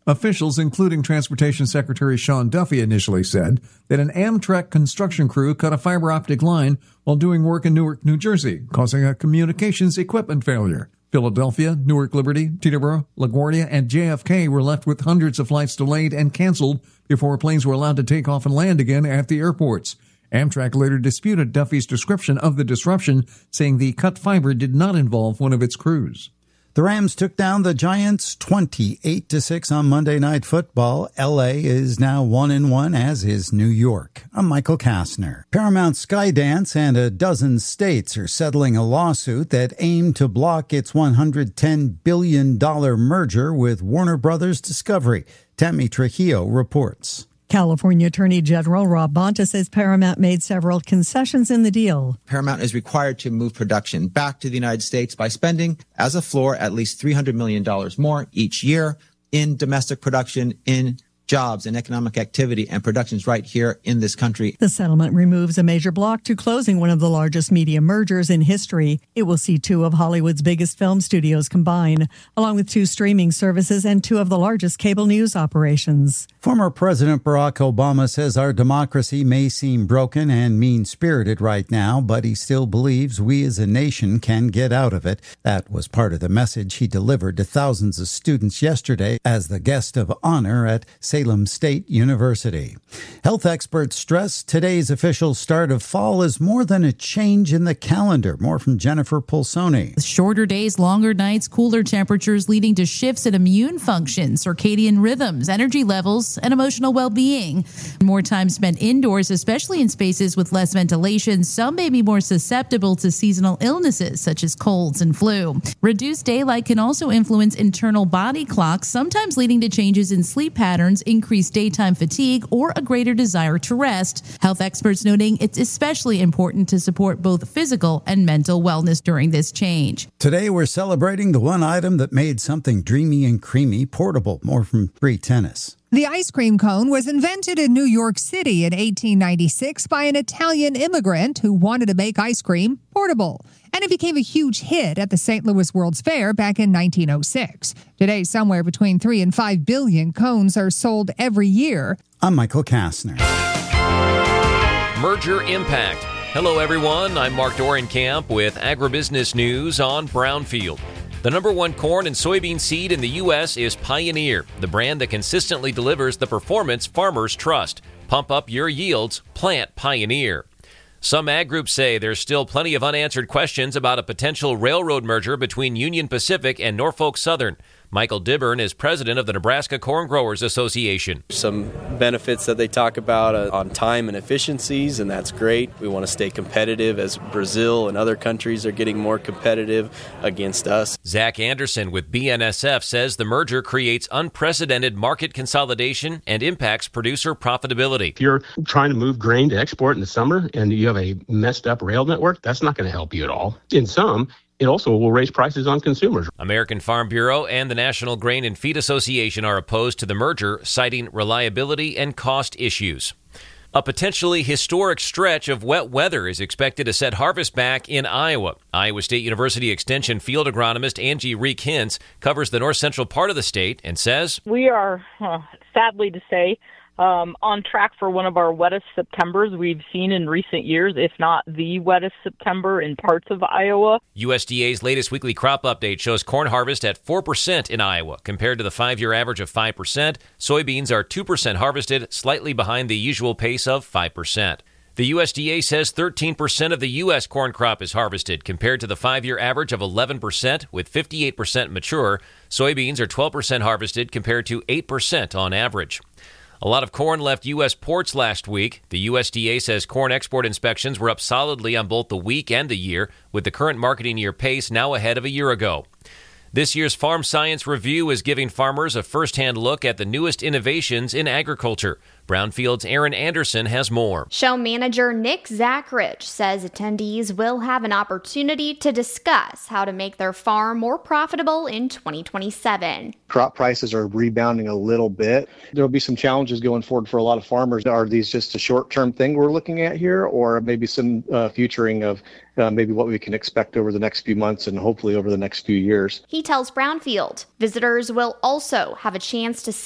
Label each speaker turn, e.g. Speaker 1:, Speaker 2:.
Speaker 1: Officials, including Transportation Secretary Sean Duffy, initially said that an Amtrak construction crew cut a fiber optic line while doing work in Newark, New Jersey, causing a communications equipment failure. Philadelphia, Newark Liberty, Teterboro, LaGuardia, and JFK were left with hundreds of flights delayed and canceled before planes were allowed to take off and land again at the airports. Amtrak later disputed Duffy's description of the disruption, saying the cut fiber did not involve one of its crews.
Speaker 2: The Rams took down the Giants 28-6 on Monday Night Football. L.A. is now 1-1, as is New York. I'm Michael Kastner. Paramount Skydance and a dozen states are settling a lawsuit that aimed to block its $110 billion merger with Warner Brothers Discovery. Tammy Trujillo reports.
Speaker 3: California Attorney General Rob Bonta says Paramount made several concessions in the deal.
Speaker 4: Paramount is required to move production back to the United States by spending, as a floor, at least $300 million more each year in domestic production, in jobs and economic activity and productions right here in this country.
Speaker 3: The settlement removes a major block to closing one of the largest media mergers in history. It will see two of Hollywood's biggest film studios combine, along with two streaming services and two of the largest cable news operations.
Speaker 2: Former President Barack Obama says our democracy may seem broken and mean-spirited right now, but he still believes we as a nation can get out of it. That was part of the message he delivered to thousands of students yesterday as the guest of honor at Salem State University. Health experts stress today's official start of fall is more than a change in the calendar. More from Jennifer Pulsoni.
Speaker 5: Shorter days, longer nights, cooler temperatures leading to shifts in immune function, circadian rhythms, energy levels, and emotional well-being. More time spent indoors, especially in spaces with less ventilation. Some may be more susceptible to seasonal illnesses such as colds and flu. Reduced daylight can also influence internal body clocks, sometimes leading to changes in sleep patterns, increased daytime fatigue, or a greater desire to rest. Health experts noting it's especially important to support both physical and mental wellness during this change.
Speaker 2: Today we're celebrating the one item that made something dreamy and creamy portable. More from Free Tennis.
Speaker 6: The ice cream cone was invented in New York City in 1896 by an Italian immigrant who wanted to make ice cream portable. And it became a huge hit at the St. Louis World's Fair back in 1906. Today, somewhere between 3 and 5 billion cones are sold every year.
Speaker 2: I'm Michael Kastner.
Speaker 7: Merger impact. Hello, everyone. I'm Mark Dorenkamp with Agribusiness News on Brownfield. The number one corn and soybean seed in the U.S. is Pioneer, the brand that consistently delivers the performance farmers trust. Pump up your yields, plant Pioneer. Some ag groups say there's still plenty of unanswered questions about a potential railroad merger between Union Pacific and Norfolk Southern. Michael Dibburn is president of the Nebraska Corn Growers Association.
Speaker 8: Some benefits that they talk about on time and efficiencies, and that's great. We want to stay competitive as Brazil and other countries are getting more competitive against us.
Speaker 7: Zach Anderson with BNSF says the merger creates unprecedented market consolidation and impacts producer profitability.
Speaker 9: If you're trying to move grain to export in the summer and you have a messed up rail network, that's not going to help you at all. In some, it also will raise prices on consumers.
Speaker 7: American Farm Bureau and the National Grain and Feed Association are opposed to the merger, citing reliability and cost issues. A potentially historic stretch of wet weather is expected to set harvest back in Iowa. Iowa State University Extension field agronomist Angie Reek-Hintz covers the north-central part of the state and says,
Speaker 10: we are, sadly to say, on track for one of our wettest Septembers we've seen in recent years, if not the wettest September in parts of Iowa.
Speaker 7: USDA's latest weekly crop update shows corn harvest at 4% in Iowa, compared to the 5-year average of 5%. Soybeans are 2% harvested, slightly behind the usual pace of 5%. The USDA says 13% of the U.S. corn crop is harvested, compared to the 5-year average of 11%, with 58% mature. Soybeans are 12% harvested, compared to 8% on average. A lot of corn left U.S. ports last week. The USDA says corn export inspections were up solidly on both the week and the year, with the current marketing year pace now ahead of a year ago. This year's Farm Science Review is giving farmers a first-hand look at the newest innovations in agriculture. Brownfield's Aaron Anderson has more.
Speaker 11: Show manager Nick Zachrich says attendees will have an opportunity to discuss how to make their farm more profitable in 2027.
Speaker 12: Crop prices are rebounding a little bit. There will be some challenges going forward for a lot of farmers. Are these just a short-term thing we're looking at here, or maybe some futuring of maybe what we can expect over the next few months and hopefully over the next few years?
Speaker 11: He tells Brownfield visitors will also have a chance to